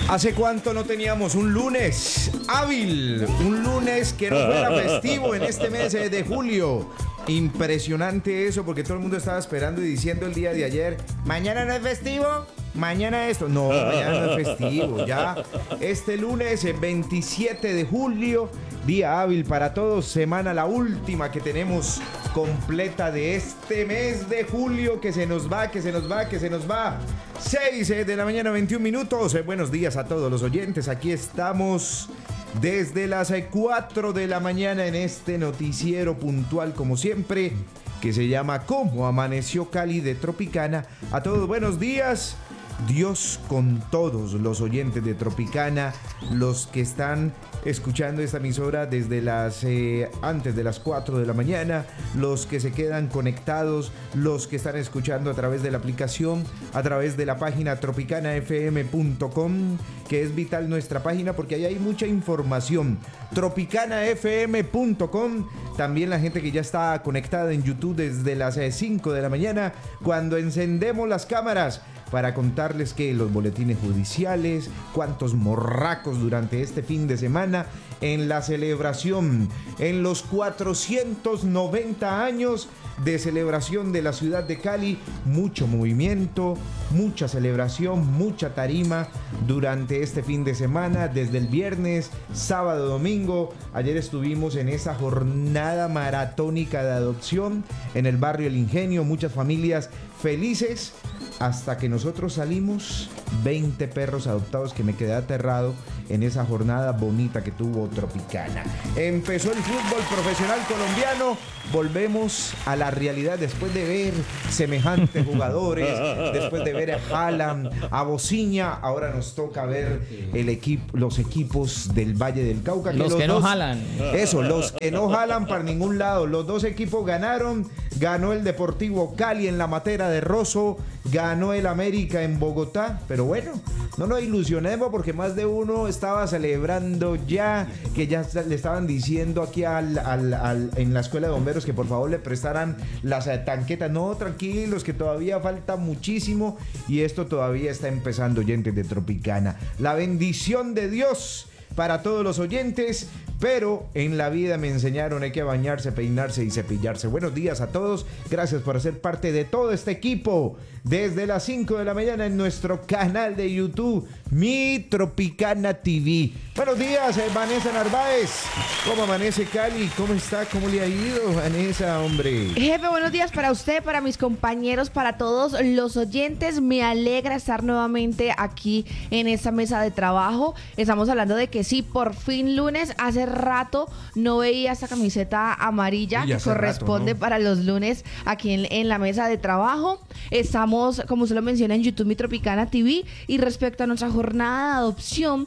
¿Hace cuánto no teníamos un lunes hábil? Un lunes que no fuera festivo en este mes de julio. Impresionante eso, porque todo el mundo estaba esperando y diciendo el día de ayer, mañana no es festivo, mañana esto. No, mañana no es festivo. Ya este lunes, 27 de julio, día hábil para todos, semana la última que tenemos completa de este mes de julio, que se nos va. 6 de la mañana, 21 minutos. Buenos días a todos los oyentes. Aquí estamos desde las 4 de la mañana en este noticiero puntual, como siempre, que se llama ¿Cómo amaneció Cali de Tropicana? A todos, buenos días. Dios con todos los oyentes de Tropicana, los que están escuchando esta emisora desde antes de las 4 de la mañana, los que se quedan conectados, los que están escuchando a través de la aplicación, a través de la página tropicanafm.com, que es vital nuestra página porque ahí hay mucha información. tropicanafm.com, también la gente que ya está conectada en YouTube desde las 5 de la mañana, cuando encendemos las cámaras para contarles que los boletines judiciales, cuántos morracos durante este fin de semana, en la celebración, en los 490 años de celebración de la ciudad de Cali, mucho movimiento, mucha celebración, mucha tarima durante este fin de semana, desde el viernes, sábado, domingo. Ayer estuvimos en esa jornada maratónica de adopción en el barrio El Ingenio, muchas familias felices. Hasta que nosotros salimos, 20 perros adoptados, que me quedé aterrado en esa jornada bonita que tuvo Tropicana. Empezó el fútbol profesional colombiano. Volvemos a la realidad después de ver semejantes jugadores, después de ver a Haaland, a Bociña. Ahora nos toca ver los equipos del Valle del Cauca. Los que no jalan. Eso, los que no jalan para ningún lado. Los dos equipos ganaron. Ganó el Deportivo Cali en la Matera de Rosso. Ganó el América en Bogotá. Pero bueno, no nos ilusionemos porque más de uno estaba celebrando ya, que ya le estaban diciendo aquí en la escuela de bomberos que por favor le prestaran las tanquetas. No, tranquilos, que todavía falta muchísimo y esto todavía está empezando, oyentes de Tropicana. La bendición de Dios para todos los oyentes, pero en la vida me enseñaron hay que bañarse, peinarse y cepillarse. Buenos días a todos, gracias por ser parte de todo este equipo desde las 5 de la mañana en nuestro canal de YouTube, Mi Tropicana TV. Buenos días, Vanessa Narváez. ¿Cómo amanece Cali? ¿Cómo está? ¿Cómo le ha ido, Vanessa, hombre? Jefe, buenos días para usted, para mis compañeros, para todos los oyentes. Me alegra estar nuevamente aquí en esta mesa de trabajo. Estamos hablando de que sí, por fin lunes. Hace rato no veía esta camiseta amarilla que corresponde para los lunes aquí en la mesa de trabajo. Estamos, como usted lo menciona, en YouTube, Mi Tropicana TV. Y respecto a nuestra jornada de adopción,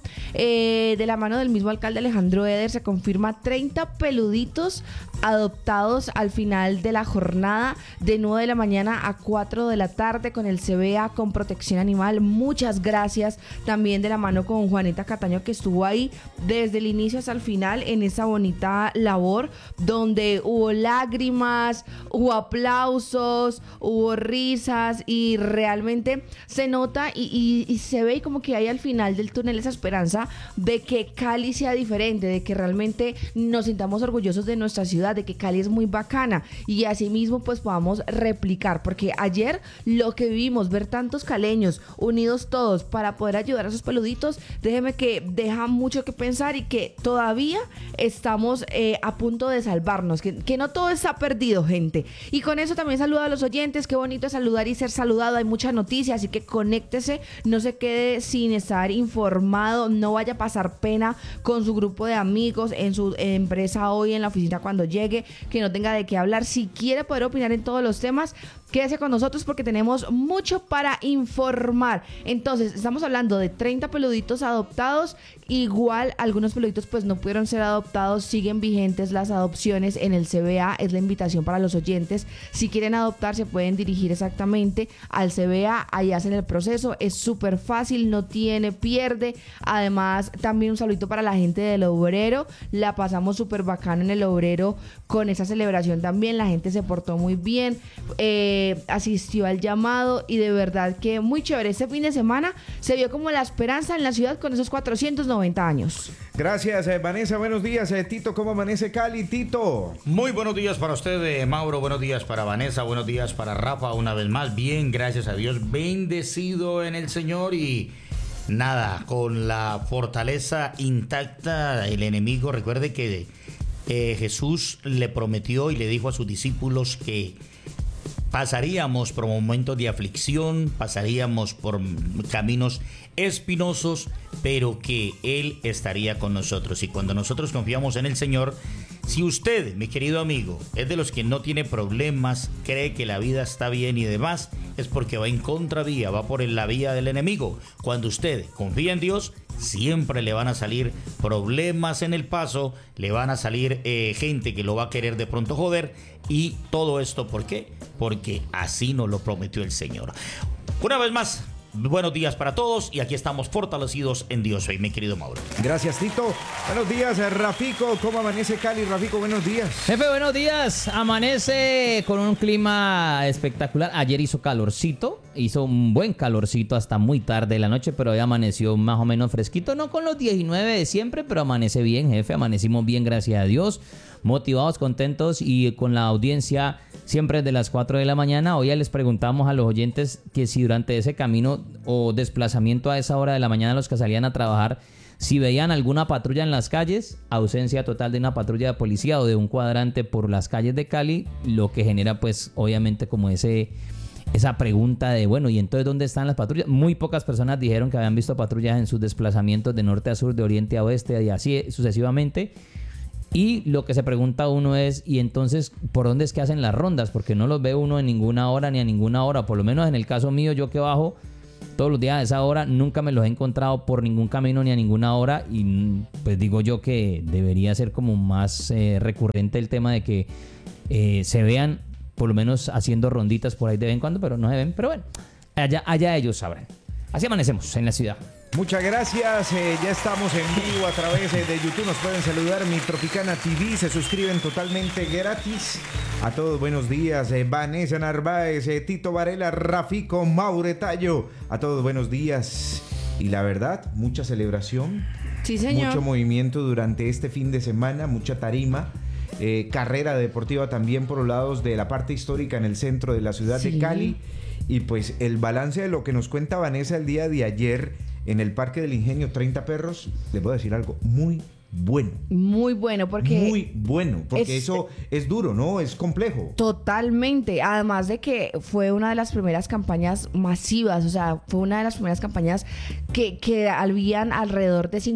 de la mano del mismo alcalde Alejandro Eder, se confirma 30 peluditos adoptados al final de la jornada, de 9 de la mañana a 4 de la tarde, con el CBA, con Protección Animal. Muchas gracias también de la mano con Juanita Cataño, que estuvo ahí desde el inicio hasta el final en esa bonita labor, donde hubo lágrimas, hubo aplausos, hubo risas, y realmente se nota y se ve como que hay al final del túnel esa esperanza de que Cali sea diferente, de que realmente nos sintamos orgullosos de nuestra ciudad, de que Cali es muy bacana y asimismo pues podamos replicar, porque ayer lo que vivimos, ver tantos caleños unidos todos para poder ayudar a esos peluditos, déjeme que deja mucho que pensar y que todavía estamos a punto de salvarnos, que no todo está perdido, gente. Y con eso también saludo a los oyentes. Qué bonito es saludar y ser saludado. Hay mucha noticia, así que conéctese, no se quede sin estar informado, no vaya a pasar pena con su grupo de amigos, en su empresa hoy, en la oficina cuando llegue, que no tenga de qué hablar. Si quiere poder opinar en todos los temas, quédese con nosotros porque tenemos mucho para informar. Entonces, estamos hablando de 30 peluditos adoptados. Igual, algunos peluditos pues no pudieron ser adoptados, siguen vigentes las adopciones en el CBA. Es la invitación para los oyentes. Si quieren adoptar, se pueden dirigir exactamente al CBA, ahí hacen el proceso. Es súper fácil, no tiene pierde. Además, también un saludito para la gente del Obrero. La pasamos súper bacano en el Obrero con esa celebración también. La gente se portó muy bien. asistió al llamado y de verdad que muy chévere. Este fin de semana se vio como la esperanza en la ciudad con esos 490 años. Gracias, Vanessa. Buenos días, Tito. ¿Cómo amanece Cali, Tito? Muy buenos días para usted, Mauro. Buenos días para Vanessa. Buenos días para Rafa. Una vez más, bien, gracias a Dios. Bendecido en el Señor y nada, con la fortaleza intacta. El enemigo, recuerde que Jesús le prometió y le dijo a sus discípulos que pasaríamos por momentos de aflicción, pasaríamos por caminos espinosos, pero que Él estaría con nosotros. Y cuando nosotros confiamos en el Señor, si usted, mi querido amigo, es de los que no tiene problemas, cree que la vida está bien y demás, es porque va en contravía, va por la vía del enemigo. Cuando usted confía en Dios, siempre le van a salir problemas en el paso, le van a salir gente que lo va a querer de pronto joder. Y todo esto, ¿por qué? Porque así nos lo prometió el Señor. Una vez más, buenos días para todos y aquí estamos fortalecidos en Dios hoy, mi querido Mauro. Gracias, Tito. Buenos días, Rafico. ¿Cómo amanece Cali? Rafico, buenos días. Jefe, buenos días. Amanece con un clima espectacular. Ayer hizo calorcito, hizo un buen calorcito hasta muy tarde de la noche, pero hoy amaneció más o menos fresquito, no con los 19 de siempre, pero amanece bien, jefe. Amanecimos bien, gracias a Dios. Motivados, contentos y con la audiencia siempre de las 4 de la mañana. Hoy ya les preguntamos a los oyentes que si durante ese camino o desplazamiento a esa hora de la mañana los que salían a trabajar, si veían alguna patrulla en las calles, ausencia total de una patrulla de policía o de un cuadrante por las calles de Cali, lo que genera pues obviamente como esa pregunta de bueno, ¿y entonces dónde están las patrullas? Muy pocas personas dijeron que habían visto patrullas en sus desplazamientos de norte a sur, de oriente a oeste y así sucesivamente. Y lo que se pregunta uno es, ¿y entonces por dónde es que hacen las rondas? Porque no los ve uno en ninguna hora ni a ninguna hora. Por lo menos en el caso mío, yo que bajo todos los días a esa hora, nunca me los he encontrado por ningún camino ni a ninguna hora. Y pues digo yo que debería ser como más recurrente el tema de que se vean por lo menos haciendo ronditas por ahí de vez en cuando, pero no se ven. Pero bueno, allá ellos sabrán. Así amanecemos en la ciudad. Muchas gracias, ya estamos en vivo a través de YouTube, nos pueden saludar Mi Tropicana TV, se suscriben totalmente gratis. A todos buenos días, Vanessa Narváez, Tito Varela, Rafico, Maure Tallo, a todos buenos días. Y la verdad, mucha celebración, Sí, señor. mucho movimiento durante este fin de semana, mucha tarima. Carrera deportiva también por los lados de la parte histórica en el centro de la ciudad de Cali. Y pues el balance de lo que nos cuenta Vanessa el día de ayer en el Parque del Ingenio, 30 perros, les voy a decir algo muy bueno. Muy bueno, porque... Muy bueno, porque eso es duro, ¿no? Es complejo. Totalmente, además de que fue una de las primeras campañas masivas, o sea, fue una de las primeras campañas que habían alrededor de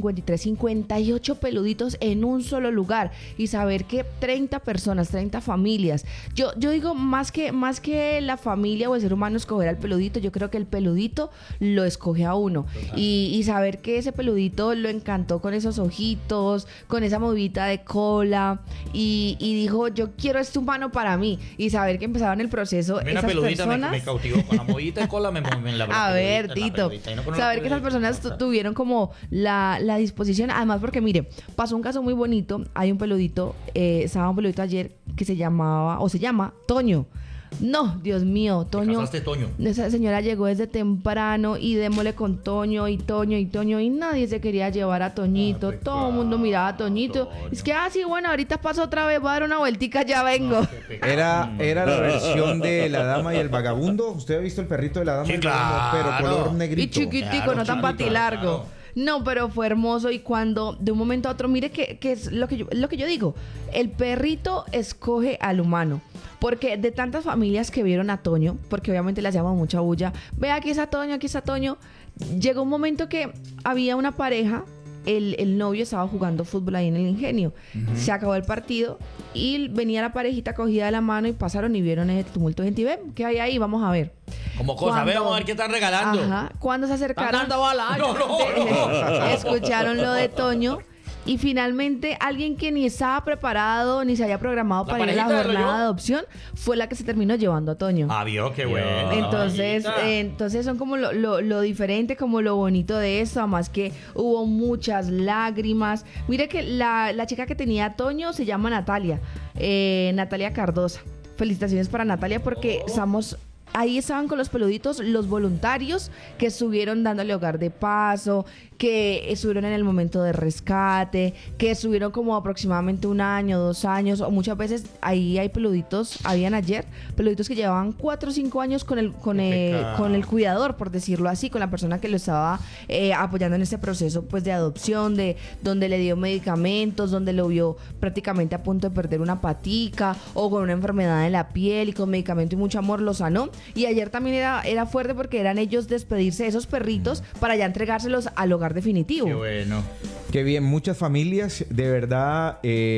58 peluditos en un solo lugar y saber que 30 personas, 30 familias, yo digo más que la familia o el ser humano escoger al peludito, yo creo que el peludito lo escoge a uno y saber que ese peludito lo encantó con esos ojitos, con esa movida de cola y dijo, yo quiero este humano para mí y saber que empezaron el proceso Una esas peludita personas me cautivó con la movita de cola me la a ver, Tito, saber que esas personas tuvieron como la disposición, además porque mire, pasó un caso muy bonito, hay un peludito, estaba un peludito ayer que se llama Toño. No, Dios mío, Toño. ¿Casaste Toño? Esa señora llegó desde temprano y démosle con Toño y nadie se quería llevar a Toñito. Todo el mundo miraba a Toñito. Es que, sí, bueno, ahorita paso otra vez, voy a dar una vueltica, ya vengo. Era la versión de La Dama y el Vagabundo. ¿Usted ha visto el perrito de La Dama Sí, y el Vagabundo? claro. Pero color negrito. Y chiquitico, Claro, no tan chiquitico, patilargo. claro. No, pero fue hermoso y cuando de un momento a otro, mire que es lo que yo digo, el perrito escoge al humano. Porque de tantas familias que vieron a Toño, porque obviamente le hacíamos mucha bulla, ve aquí está Toño, llegó un momento que había una pareja, el novio estaba jugando fútbol ahí en el Ingenio, se acabó el partido y venía la parejita cogida de la mano y pasaron y vieron el tumulto de gente y ven, ¿qué hay ahí? Vamos a ver. Como cosa, vamos a ver qué están regalando. Ajá, cuando se acercaron, Están dando bala. No. escucharon lo de Toño y finalmente alguien que ni estaba preparado ni se había programado ¿La para ir a la parejita de jornada Rollo? de adopción fue la que se terminó llevando a Toño. Vio, qué bueno. Entonces son como lo diferente, como lo bonito de eso, además que hubo muchas lágrimas. Mire que la chica que tenía a Toño se llama Natalia Cardosa. felicitaciones para Natalia porque ahí estaban con los peluditos los voluntarios que estuvieron dándole hogar de paso, que estuvieron en el momento de rescate, que estuvieron como aproximadamente 1 año, 2 años, o muchas veces ahí hay peluditos, habían ayer peluditos que llevaban 4 o 5 años con el cuidador, por decirlo así, con la persona que lo estaba apoyando en este proceso pues de adopción, de donde le dio medicamentos, donde lo vio prácticamente a punto de perder una patica o con una enfermedad en la piel y con medicamento y mucho amor lo sanó. Y ayer también era fuerte porque eran ellos despedirse de esos perritos para ya entregárselos al hogar definitivo. Qué bueno. Qué bien, muchas familias, de verdad,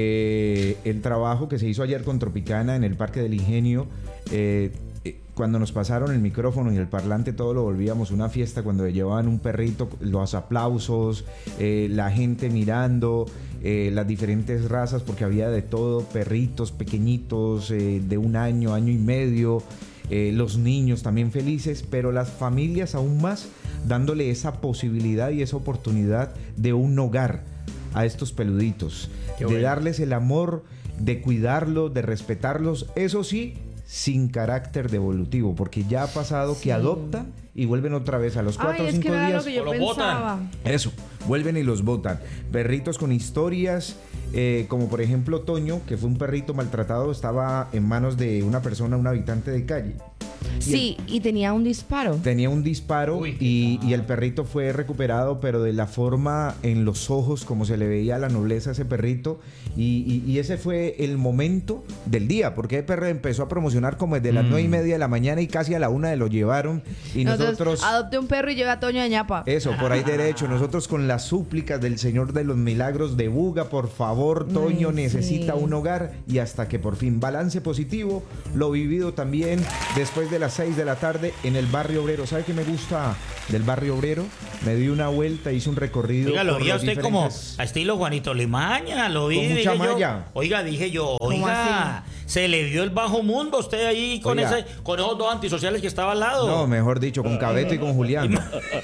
el trabajo que se hizo ayer con Tropicana en el Parque del Ingenio, cuando nos pasaron el micrófono y el parlante, todo lo volvíamos una fiesta cuando llevaban un perrito, los aplausos, la gente mirando, las diferentes razas, porque había de todo, perritos pequeñitos de 1 año, año y medio, los niños también felices, pero las familias aún más dándole esa posibilidad y esa oportunidad de un hogar a estos peluditos, de darles el amor, de cuidarlos, de respetarlos, eso sí, sin carácter devolutivo, porque ya ha pasado que adoptan y vuelven otra vez a los 4 o 5 días. Lo que yo pensaba. Eso, vuelven y los botan. Perritos con historias, como por ejemplo Toño, que fue un perrito maltratado, estaba en manos de una persona, un habitante de calle. Y tenía un disparo. Tenía un disparo. Uy, y el perrito fue recuperado, pero de la forma en los ojos, como se le veía la nobleza a ese perrito. Y ese fue el momento del día, porque el perro empezó a promocionar como desde las 9:30 de la mañana y casi a la 1 lo llevaron. Y nosotros adopte un perro y lleve a Toño a ñapa. Eso, por ahí derecho. Nosotros con las súplicas del Señor de los Milagros de Buga, por favor, Toño necesita un hogar. Y hasta que por fin, balance positivo, lo vivido también después de las 6 de la tarde en el Barrio Obrero. ¿Sabe qué me gusta del Barrio Obrero? Me di una vuelta, hice un recorrido. Oiga, lo por vi a los usted diferentes... como a estilo Juanito Limaña, lo vi. Con mucha malla. Dije yo, ¿Cómo oiga, así? se le vio el bajo mundo a usted ahí con Oiga. con esos 2 antisociales que estaba al lado. No, mejor dicho, con Cabeto y con Julián.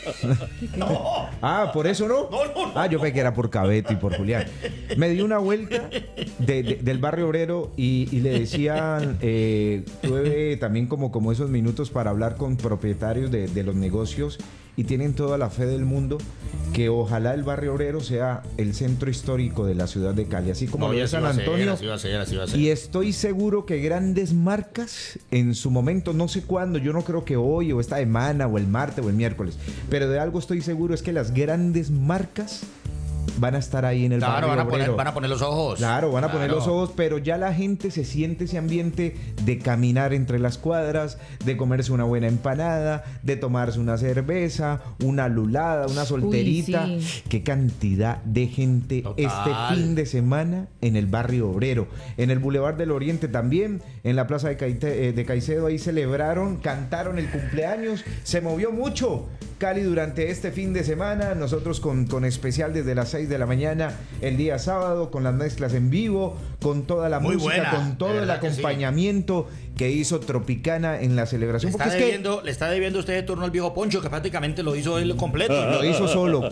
Ah, ¿por eso no? No. Ah, yo pensé que era por Cabeto y por Julián. Me di una vuelta del Barrio Obrero y le decían, tuve también como esos minutos para hablar con propietarios de los negocios y tienen toda la fe del mundo que ojalá el Barrio Obrero sea el centro histórico de la ciudad de Cali, así como lo ya es sí San va a ser, Antonio. así va a ser. Y estoy seguro que grandes marcas en su momento, no sé cuándo, yo no creo que hoy o esta semana o el martes o el miércoles, pero de algo estoy seguro, es que las grandes marcas van a estar ahí en el Barrio Obrero. Van a poner los ojos. Claro, van a poner los ojos, pero ya la gente se siente ese ambiente de caminar entre las cuadras, de comerse una buena empanada, de tomarse una cerveza, una lulada, una solterita. Uy, sí. Qué cantidad de gente Total. este fin de semana en el Barrio Obrero. En el Boulevard del Oriente también, en la Plaza de Caicedo, ahí celebraron, cantaron el cumpleaños, se movió mucho Cali durante este fin de semana. Nosotros con especial desde las 6 de la mañana el día sábado, con las mezclas en vivo, con toda la Muy música, buena, con todo de el verdad que sí. acompañamiento que hizo Tropicana en la celebración. Le está debiendo usted de turno al viejo Poncho, que prácticamente lo hizo él completo. Lo hizo solo,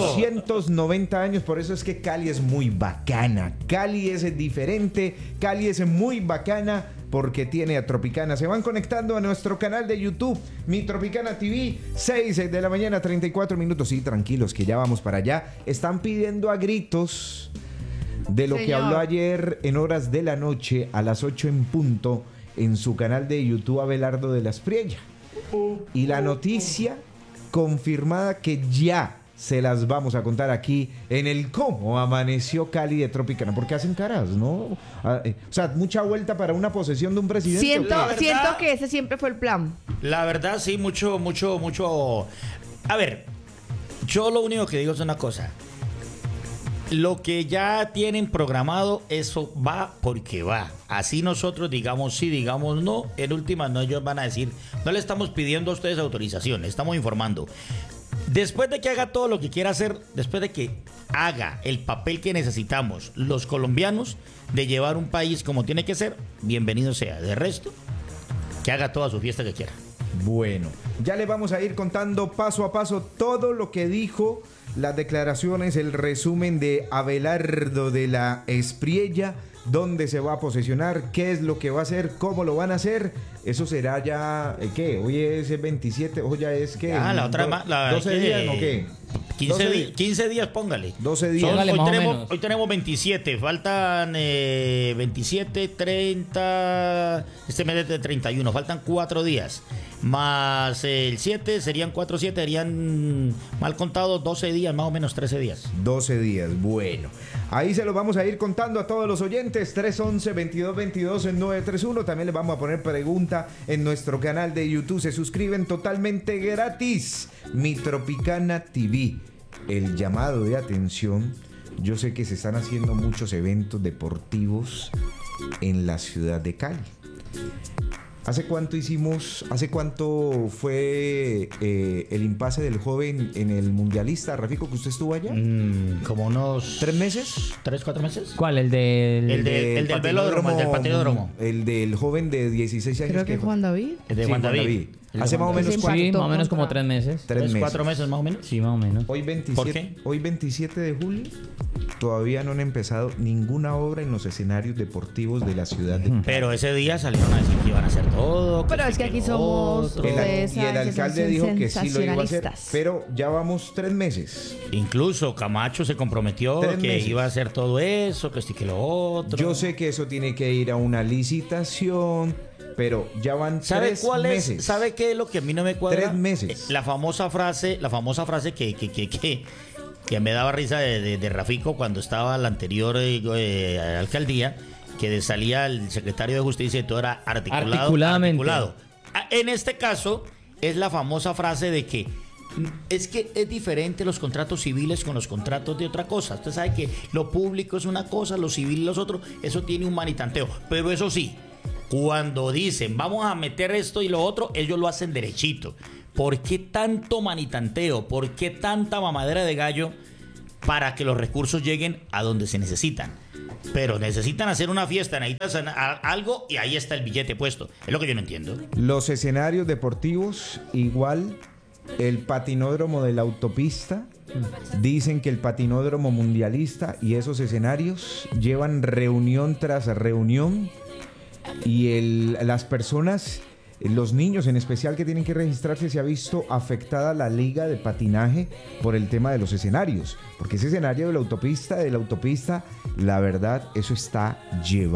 490 años, por eso es que Cali es muy bacana. Cali es diferente, Cali es muy bacana porque tiene a Tropicana. Se van conectando a nuestro canal de YouTube, Mi Tropicana TV, 6 de la mañana, 34 minutos. Sí, tranquilos, que ya vamos para allá. Están pidiendo a gritos de lo que Señor. habló ayer en horas de la noche, a las 8 en punto, en su canal de YouTube, Abelardo de la Espriella. Y la noticia confirmada que ya se las vamos a contar aquí en el Cómo Amaneció Cali de Tropicana, porque hacen caras, ¿no? O sea, mucha vuelta para una posesión de un presidente. Siento La verdad- que ese siempre fue el plan. La verdad, sí, mucho. A ver, yo lo único que digo es una cosa. Lo que ya tienen programado, eso va porque va. Así nosotros digamos sí, digamos no. En últimas, no, ellos van a decir, no le estamos pidiendo a ustedes autorización, le estamos informando. Después de que haga todo lo que quiera hacer, después de que haga el papel que necesitamos los colombianos de llevar un país como tiene que ser, bienvenido sea. De resto, que haga toda su fiesta que quiera. Bueno, ya le vamos a ir contando paso a paso todo lo que dijo, las declaraciones, el resumen de Abelardo de la Espriella dónde se va a posesionar, qué es lo que va a hacer, cómo lo van a hacer. Eso será ya, ¿qué? Hoy es el 27, hoy ya es, ¿qué? Ah, la otra 12 días, ¿no qué? 15 días, póngale. 12 días. Póngale más o menos. Hoy tenemos 27, faltan 27, 30, este mes es de 31, faltan 4 días. Más el 7, serían 4, 7, serían mal contados 12 días, más o menos 13 días. 12 días, bueno. Ahí se los vamos a ir contando a todos los oyentes. 311-2222-931. También les vamos a poner pregunta en nuestro canal de YouTube. Se suscriben totalmente gratis. Mi Tropicana TV. El llamado de atención. Yo sé que se están haciendo muchos eventos deportivos en la ciudad de Cali. ¿Hace cuánto fue el impasse del joven en el mundialista, Rafico, que usted estuvo allá? Como unos 3 meses. 3, 4 meses. ¿Cuál? El del... El del velódromo, el del patinódromo. El del joven de 16 años. Creo que Juan David. El de Sí, Juan David. Hace más o menos Sí, cuánto. Sí, más o menos como 3 meses. 3 meses. 4 meses más o menos. Sí, más o menos. Hoy 27, ¿Por qué? hoy 27 de julio todavía no han empezado ninguna obra en los escenarios deportivos de la ciudad de Cali. Pero ese día salieron a decir que iban a hacer todo. Pero es que aquí somos... otro. Ustedes Y el saben que son alcalde dijo que sí lo iba a hacer, sensacionalistas. pero ya vamos 3 meses. Incluso Camacho se comprometió 3 que meses. iba a hacer todo eso, que esto y que lo otro. Yo sé que eso tiene que ir a una licitación, pero ya van ¿Sabe 3 cuál meses. es? ¿Sabe qué es lo que a mí no me cuadra? 3 meses. La famosa frase que me daba risa de Rafico cuando estaba la anterior alcaldía, que salía el secretario de Justicia y todo era Articuladamente. articulado. En este caso es la famosa frase de que es diferente los contratos civiles con los contratos de otra cosa. Usted sabe que lo público es una cosa, lo civil es otro, eso tiene un manitanteo. Pero eso sí, cuando dicen vamos a meter esto y lo otro, ellos lo hacen derechito. ¿Por qué tanto manitanteo? ¿Por qué tanta mamadera de gallo para que los recursos lleguen a donde se necesitan? Pero necesitan hacer una fiesta, necesitan algo y ahí está el billete puesto. Es lo que yo no entiendo. Los escenarios deportivos, igual el patinódromo de la autopista. Dicen que el patinódromo mundialista y esos escenarios llevan reunión tras reunión y las personas, los niños en especial que tienen que registrarse, se ha visto afectada la liga de patinaje por el tema de los escenarios, porque ese escenario de la autopista, la verdad, eso está llevado.